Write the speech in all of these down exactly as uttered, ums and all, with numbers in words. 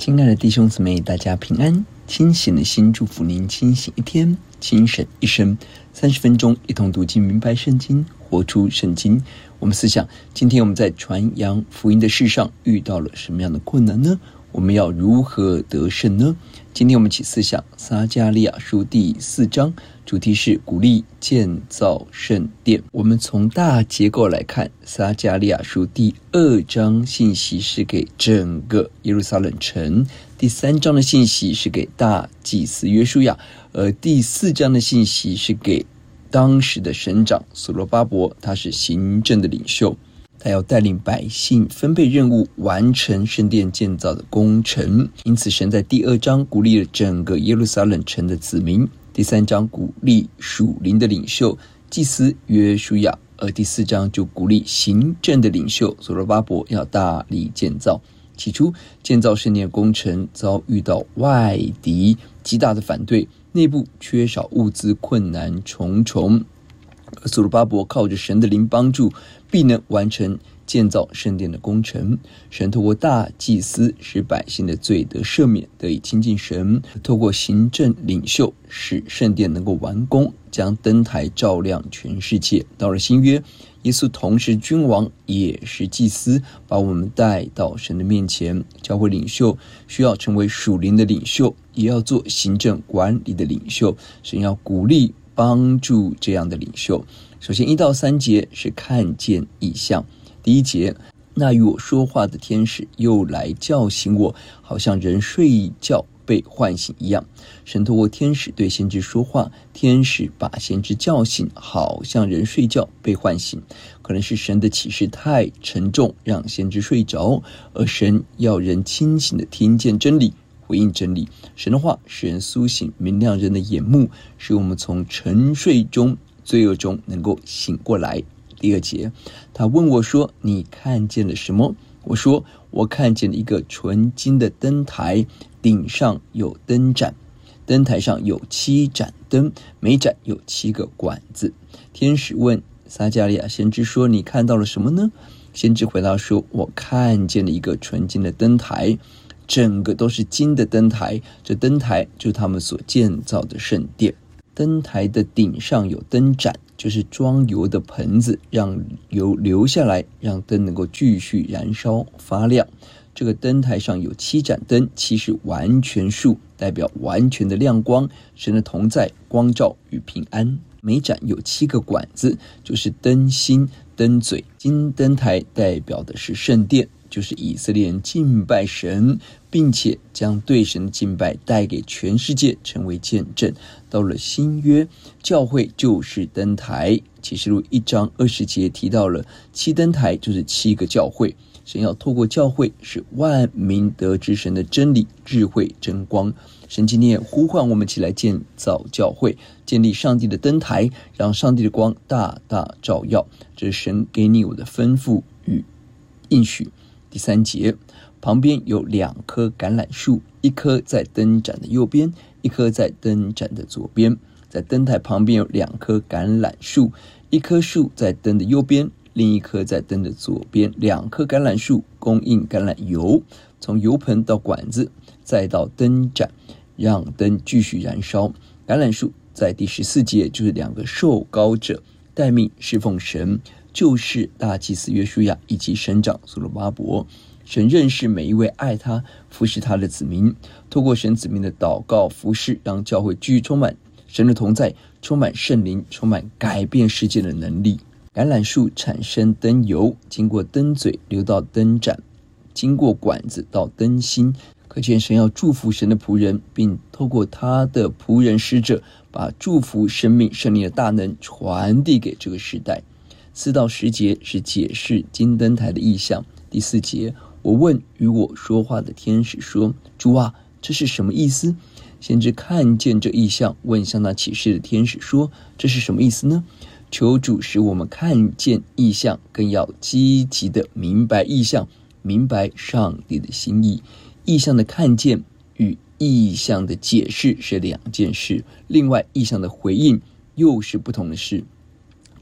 亲爱的弟兄姊妹，大家平安。清醒的心祝福您清醒一天，清醒一生。三十分钟一同读经明白圣经，活出圣经。我们思想，今天我们在传扬福音的事上遇到了什么样的困难呢？我们要如何得胜呢？今天我们一起思想撒迦利亚书第四章，主题是鼓励建造圣殿。我们从大结构来看，撒迦利亚书第二章信息是给整个耶路撒冷城，第三章的信息是给大祭司约书亚，而第四章的信息是给当时的省长所罗巴伯，他是行政的领袖，他要带领百姓分配任务，完成圣殿建造的工程。因此神在第二章鼓励了整个耶路撒冷城的子民，第三章鼓励属灵的领袖祭司约书亚，而第四章就鼓励行政的领袖所罗巴伯要大力建造。起初建造圣殿工程遭遇到外敌极大的反对，内部缺少物资，困难重重。而所罗巴伯靠着神的灵帮助，必能完成建造圣殿的工程。神透过大祭司使百姓的罪得赦免，得以亲近神；透过行政领袖使圣殿能够完工，将灯台照亮全世界。到了新约，耶稣同是君王，也是祭司，把我们带到神的面前。教会领袖需要成为属灵的领袖，也要做行政管理的领袖。神要鼓励帮助这样的领袖。首先一到三节是看见异象。第一节，那与我说话的天使又来叫醒我，好像人睡觉被唤醒一样。神透过天使对先知说话，天使把先知叫醒，好像人睡觉被唤醒。可能是神的启示太沉重，让先知睡着，而神要人清醒的听见真理，回应真理。神的话使人苏醒，明亮人的眼目，使我们从沉睡中罪恶中能够醒过来。第二节，他问我说，你看见了什么？我说，我看见了一个纯金的灯台，顶上有灯盏，灯台上有七盏灯，每盏有七个管子。天使问撒迦利亚先知说，你看到了什么呢？先知回答说，我看见了一个纯金的灯台，整个都是金的灯台，这灯台就是他们所建造的圣殿。灯台的顶上有灯盏，就是装油的盆子，让油流下来，让灯能够继续燃烧发亮。这个灯台上有七盏灯，七是完全数，代表完全的亮光，神的同在，光照与平安。每盏有七个管子，就是灯芯、灯嘴。金灯台代表的是圣殿，就是以色列人敬拜神，并且将对神的敬拜带给全世界，成为见证。到了新约，教会就是灯台。启示录一章二十节提到了七灯台，就是七个教会。神要透过教会，使万民得知神的真理、智慧、真光。神今天也呼唤我们起来建造教会，建立上帝的灯台，让上帝的光大大照耀。这是神给你我的吩咐与应许。第三节，旁边有两棵橄榄树，一棵在灯盏的右边，一棵在灯盏的左边。在灯台旁边有两棵橄榄树，一棵树在灯的右边，另一棵在灯的左边。两棵橄榄树供应橄榄油，从油盆到管子，再到灯盏，让灯继续燃烧。橄榄树在第十四节就是两个受膏者，待命侍奉神，就是大祭司约书亚以及省长所罗巴伯。神认识每一位爱他、服侍他的子民，透过神子民的祷告服侍，让教会继续充满神的同在，充满圣灵，充满改变世界的能力。橄榄树产生灯油，经过灯嘴流到灯盏，经过管子到灯芯。可见神要祝福神的仆人，并透过他的仆人使者，把祝福生命圣灵的大能传递给这个时代。四到十节是解释金灯台的意象。第四节，我问与我说话的天使说，主啊，这是什么意思？先知看见这异象，问向那启示的天使说，这是什么意思呢？求主使我们看见异象，更要积极的明白异象，明白上帝的心意。异象的看见与异象的解释是两件事，另外异象的回应又是不同的事。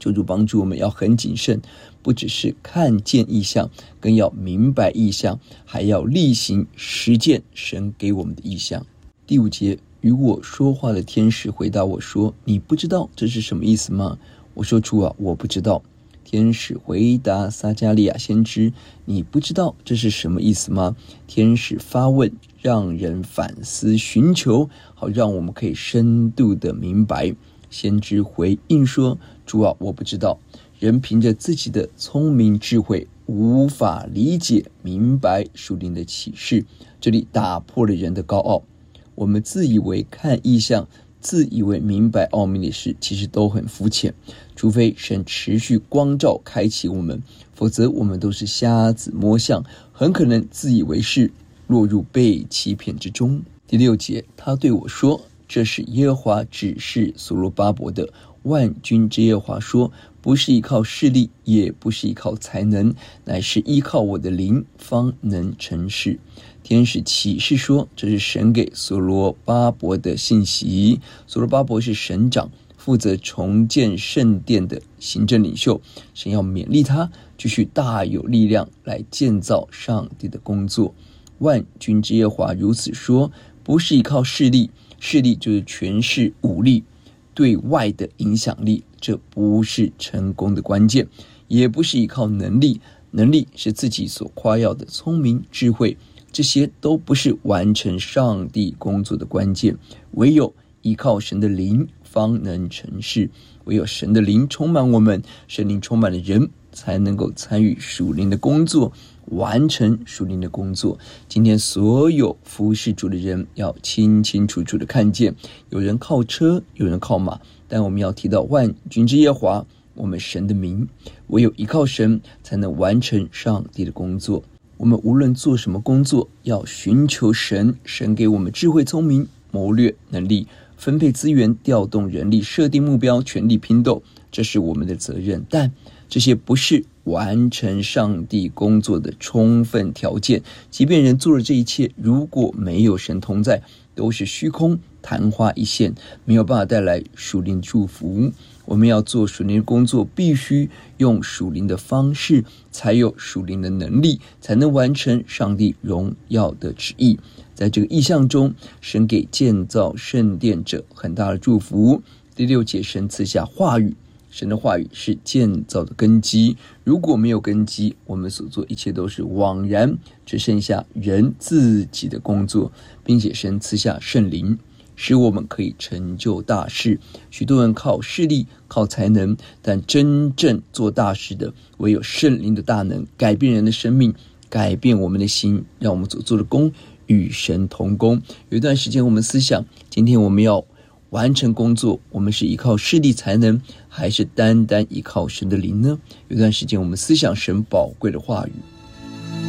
求主帮助我们要很谨慎，不只是看见异象，更要明白异象，还要例行实践神给我们的异象。第五节，与我说话的天使回答我说，你不知道这是什么意思吗？我说主啊，我不知道。天使回答撒迦利亚先知，你不知道这是什么意思吗？天使发问，让人反思寻求，好让我们可以深度的明白。先知回应说，主啊，我不知道。人凭着自己的聪明智慧无法理解明白属灵的启示，这里打破了人的高傲。我们自以为看异象，自以为明白奥秘的事，其实都很肤浅，除非神持续光照开启我们，否则我们都是瞎子摸象，很可能自以为是，落入被欺骗之中。第六节，他对我说，这是耶和华指示所罗巴伯的。万军之耶和华说，不是依靠势力，也不是依靠才能，乃是依靠我的灵，方能成事。天使启示说，这是神给所罗巴伯的信息。所罗巴伯是省长，负责重建圣殿的行政领袖，神要勉励他继续大有力量来建造上帝的工作。万军之耶和华如此说，不是依靠势力，势力就是权势武力对外的影响力，这不是成功的关键，也不是依靠能力，能力是自己所夸耀的聪明智慧，这些都不是完成上帝工作的关键，唯有依靠神的灵方能成事，唯有神的灵充满我们，神灵充满了人，才能够参与属灵的工作，完成属灵的工作。今天所有服侍主的人要清清楚楚的看见，有人靠车，有人靠马，但我们要提到万军之耶和华，我们神的名，唯有依靠神才能完成上帝的工作。我们无论做什么工作，要寻求神，神给我们智慧聪明谋略能力，分配资源，调动人力，设定目标，全力拼斗，这是我们的责任。但这些不是完成上帝工作的充分条件，即便人做了这一切，如果没有神同在，都是虚空，昙花一现，没有办法带来属灵祝福。我们要做属灵的工作，必须用属灵的方式，才有属灵的能力，才能完成上帝荣耀的旨意。在这个意象中，神给建造圣殿者很大的祝福。第六节，神赐下话语，神的话语是建造的根基，如果没有根基，我们所做一切都是枉然，只剩下人自己的工作，并且神赐下圣灵，使我们可以成就大事。许多人靠势力，靠才能，但真正做大事的，唯有圣灵的大能，改变人的生命，改变我们的心，让我们所做的工与神同工。有一段时间我们思想，今天我们要完成工作，我们是依靠势力才能，还是单单依靠神的灵呢？有段时间我们思想神宝贵的话语。